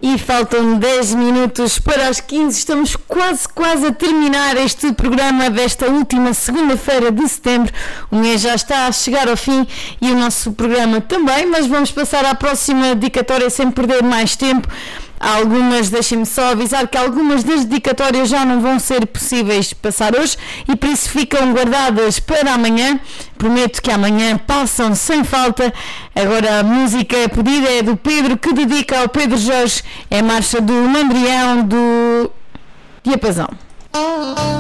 E faltam 10 minutos para as 15. Estamos quase a terminar este programa desta última segunda-feira de setembro. O mês já está a chegar ao fim e o nosso programa também, mas vamos passar à próxima dedicatória sem perder mais tempo. Algumas, deixem-me só avisar que algumas das dedicatórias já não vão ser possíveis passar hoje e por isso ficam guardadas para amanhã. Prometo que amanhã passam sem falta. Agora a música pedida é do Pedro, que dedica ao Pedro Jorge, é a marcha do Mandrião do Diapasão.